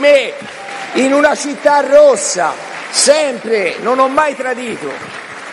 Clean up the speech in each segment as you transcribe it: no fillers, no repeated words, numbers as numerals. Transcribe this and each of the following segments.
me in una città rossa, sempre, non ho mai tradito.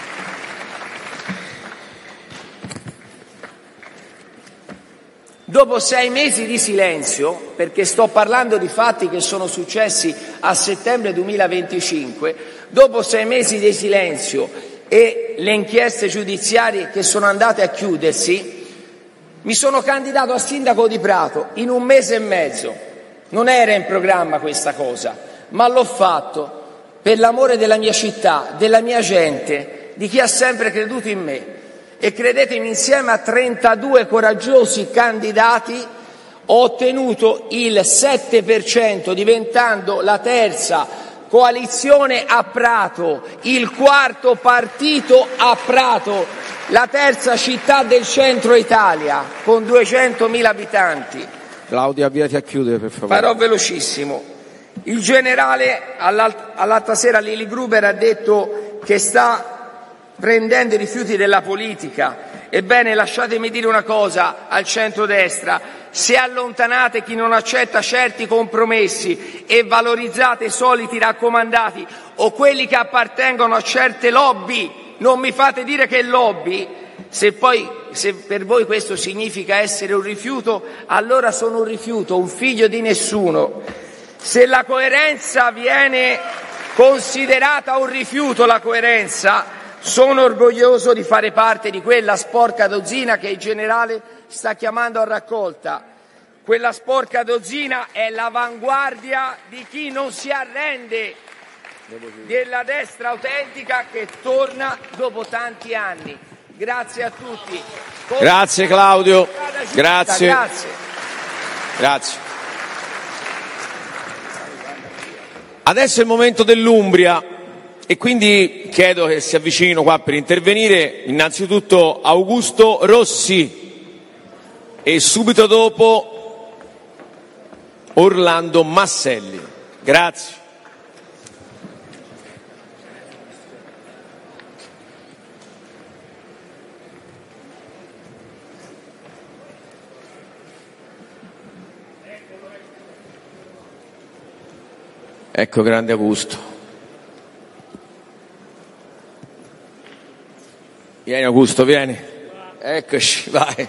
Dopo 6 mesi di silenzio, perché sto parlando di fatti che sono successi a settembre 2025, dopo 6 mesi di silenzio e le inchieste giudiziarie che sono andate a chiudersi, mi sono candidato a sindaco di Prato in 1 mese e mezzo. Non era in programma questa cosa, ma l'ho fatto per l'amore della mia città, della mia gente, di chi ha sempre creduto in me. E credetemi, insieme a 32 coraggiosi candidati ho ottenuto il 7%, diventando la terza coalizione a Prato, il quarto partito a Prato, la terza città del centro Italia, con 200.000 abitanti. Claudia, avviati a chiudere, per favore. Farò velocissimo. Il generale all'altra sera Lili Gruber ha detto che sta prendendo i rifiuti della politica. Ebbene, lasciatemi dire una cosa al centrodestra: se allontanate chi non accetta certi compromessi e valorizzate i soliti raccomandati o quelli che appartengono a certe lobby, non mi fate dire che lobby, se per voi questo significa essere un rifiuto, allora sono un rifiuto, un figlio di nessuno. Se la coerenza viene considerata un rifiuto, la coerenza, sono orgoglioso di fare parte di quella sporca dozzina che il generale sta chiamando a raccolta. Quella sporca dozzina è l'avanguardia di chi non si arrende, della destra autentica che torna dopo tanti anni. Grazie a tutti. Grazie Claudio. Grazie. Grazie. Adesso è il momento dell'Umbria. E quindi chiedo che si avvicinino qua per intervenire innanzitutto Augusto Rossi e subito dopo Orlando Masselli. Grazie. Ecco, grande Augusto. Vieni Augusto, vieni. Eccoci, vai.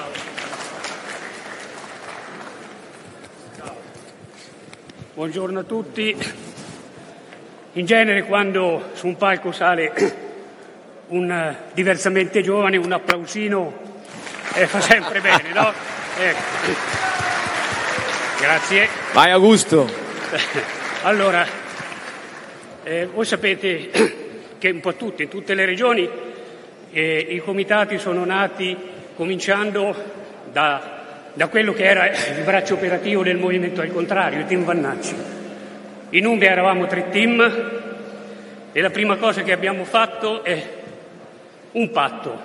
Buongiorno a tutti. In genere quando su un palco sale un diversamente giovane, un applausino fa sempre bene, no? Ecco. Grazie. Vai Augusto. Allora, voi sapete che un po' in tutte le regioni i comitati sono nati cominciando da quello che era il braccio operativo del movimento al contrario, il team Vannacci. In Umbria eravamo 3 team e la prima cosa che abbiamo fatto è un patto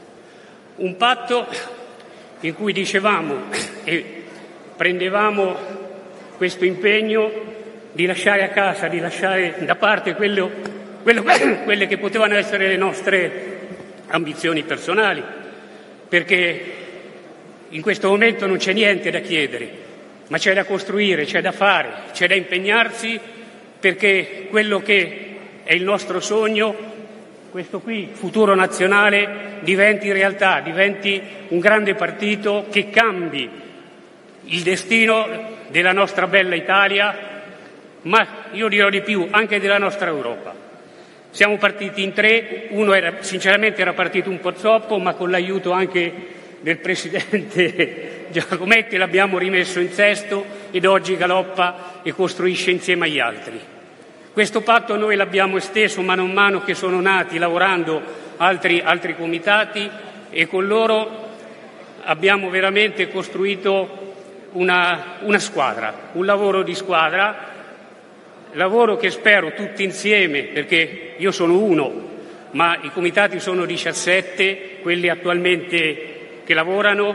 in cui dicevamo e prendevamo questo impegno di lasciare a casa, di lasciare da parte quelle che potevano essere le nostre ambizioni personali, perché in questo momento non c'è niente da chiedere, ma c'è da costruire, c'è da fare, c'è da impegnarsi perché quello che è il nostro sogno, questo qui, futuro nazionale, diventi realtà, diventi un grande partito che cambi il destino della nostra bella Italia, ma io dirò di più, anche della nostra Europa. Siamo partiti in 3, uno sinceramente era partito un po' troppo, ma con l'aiuto anche del Presidente Giacometti l'abbiamo rimesso in sesto ed oggi galoppa e costruisce insieme agli altri. Questo patto noi l'abbiamo esteso mano a mano che sono nati lavorando altri comitati e con loro abbiamo veramente costruito una squadra, un lavoro di squadra. Lavoro che spero tutti insieme, perché io sono uno, ma i comitati sono 17, quelli attualmente che lavorano,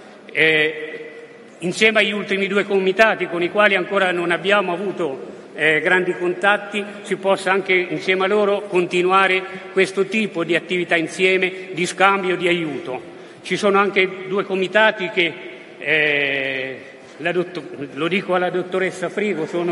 insieme agli ultimi 2 comitati con i quali ancora non abbiamo avuto grandi contatti, si possa anche insieme a loro continuare questo tipo di attività insieme, di scambio, di aiuto. Ci sono anche 2 comitati che, lo dico alla dottoressa Frigo, sono